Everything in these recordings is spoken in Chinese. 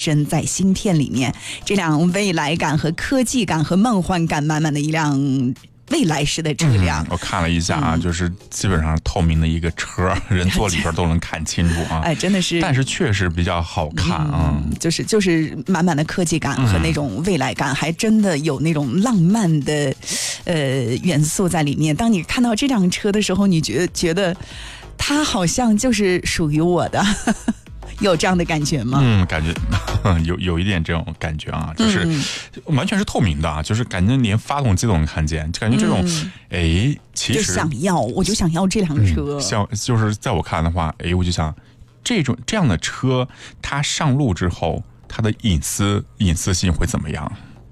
深在心田里面，这辆未来感和科技感和梦幻感满满的一辆未来式的车辆。 我看了一下啊，就是基本上透明的一个车，人坐里边都能看清楚啊。 哎，真的是， 但是确实比较好看啊。 就是满满的科技感和那种未来感，还真的有那种浪漫的元素在里面。当你看到这辆车的时候，你觉得它好像就是属于我的。有这样的感觉吗？ 感觉有一点这种感觉啊，就是完全是透明的啊，就是感觉连发动机都能看见，就感觉这种其实我就想要这辆车。 就是在我看来的话，我就想这样的车，它上路之后，它的隐私性会怎么样？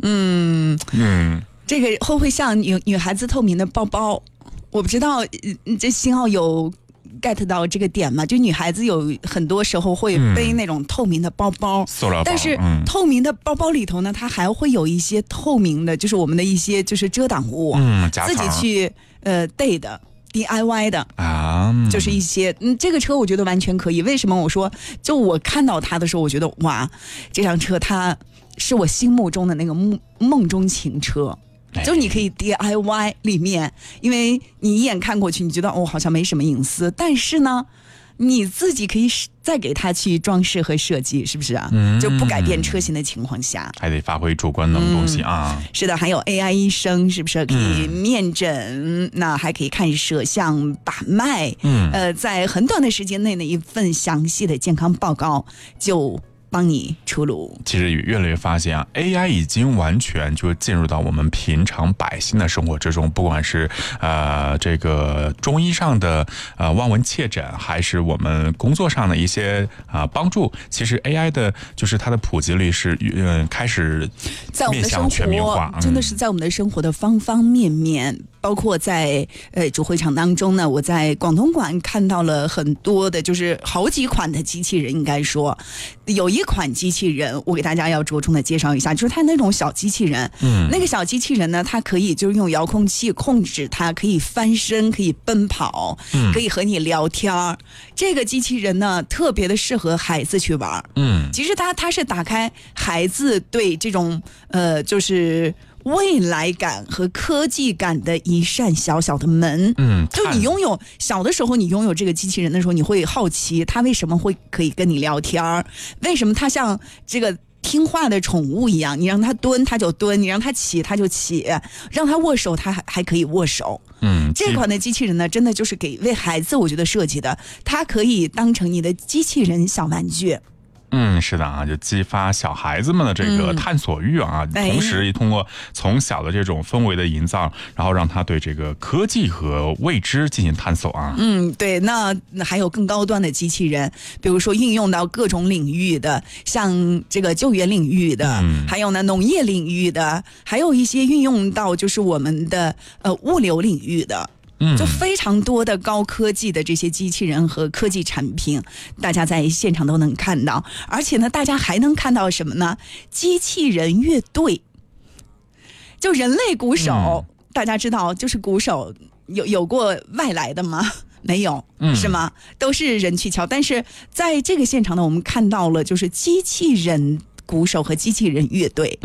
这个会不会像女孩子透明的包包？我不知道，这星奥有get 到这个点嘛？就女孩子有很多时候会背那种透明的包包， 塑料包， 但是透明的包包里头呢，它还会有一些透明的，就是我们的一些就是遮挡物，自己去带的 DIY 的啊，就是一些这个车我觉得完全可以。为什么我说，就我看到它的时候，我觉得哇，这辆车它是我心目中的那个梦中情车。就是你可以 DIY 里面，因为你一眼看过去，你觉得好像没什么隐私，但是呢，你自己可以再给它去装饰和设计，是不是啊？就不改变车型的情况下， 还得发挥主观能动性啊。 是的，还有 AI 医生，是不是可以面诊？那还可以看摄像、把脉。在很短的时间内的一份详细的健康报告就帮你出炉。 其实越来越发现啊 ，AI 已经完全就进入到我们平常百姓的生活之中，不管是这个中医上的望闻切诊，还是我们工作上的一些帮助，其实 AI 的就是它的普及率是开始面向全民化， 真的是在我们的生活的方方面面。包括在主会场当中呢，我在广东馆看到了很多的，就是好几款的机器人。应该说，有一款机器人，我给大家要着重的介绍一下，就是它那种小机器人。那个小机器人呢，它可以就是用遥控器控制它，可以翻身，可以奔跑，可以和你聊天。这个机器人呢，特别的适合孩子去玩。其实它是打开孩子对这种就是未来感和科技感的一扇小小的门。就你小的时候你拥有这个机器人的时候，你会好奇它为什么会可以跟你聊天，为什么它像这个听话的宠物一样，你让它蹲它就蹲，你让它起它就起，让它握手它还可以握手。这款的机器人呢，真的就是为孩子我觉得设计的，它可以当成你的机器人小玩具。 是的啊，就激发小孩子们的这个探索欲啊，同时也通过从小的这种氛围的营造，然后让他对这个科技和未知进行探索啊。 对，那还有更高端的机器人，比如说运用到各种领域的，像这个救援领域的，还有呢农业领域的，还有一些运用到就是我们的物流领域的。就非常多的高科技的这些机器人和科技产品，大家在现场都能看到。而且呢，大家还能看到什么呢？机器人乐队，就人类鼓手，大家知道，就是鼓手有过外来的吗？没有，是吗？都是人去敲。但是在这个现场呢，我们看到了就是机器人鼓手和机器人乐队。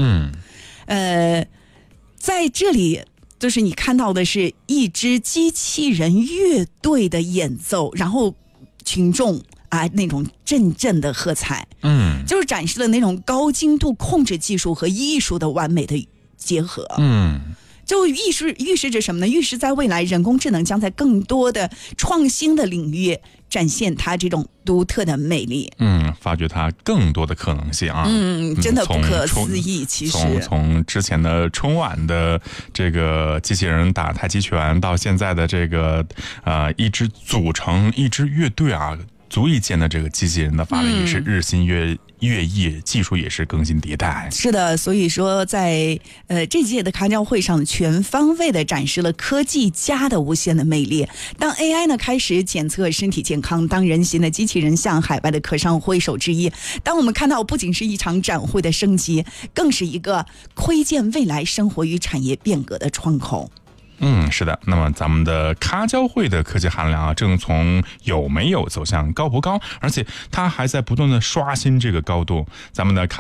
在这里。就是你看到的是一支机器人乐队的演奏，然后群众那种阵阵的喝彩，就是展示了那种高精度控制技术和艺术的完美的结合。就预示着什么呢？预示在未来，人工智能将在更多的创新的领域展现它这种独特的魅力。 发掘它更多的可能性啊。 真的不可思议。其实从之前的春晚的这个机器人打太极拳，到现在的这个组成一支乐队啊，足以见的这个机器人的发展也是日新月异，技术也是更新迭代。 是的，所以说在这届的咖交会上，全方位的展示了科技加的无限的魅力。当 AI 呢开始检测身体健康，当人形的机器人向海外的客商挥手致意，当我们看到不仅是一场展会的升级，更是一个窥见未来生活与产业变革的窗口。 是的，那么咱们的咖交会的科技含量啊，正从有没有走向高不高，而且它还在不断的刷新这个高度。咱们的